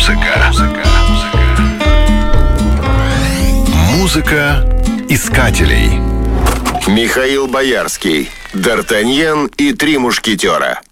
Музыка искателей. Михаил Боярский, Д'Артаньян и три мушкетера.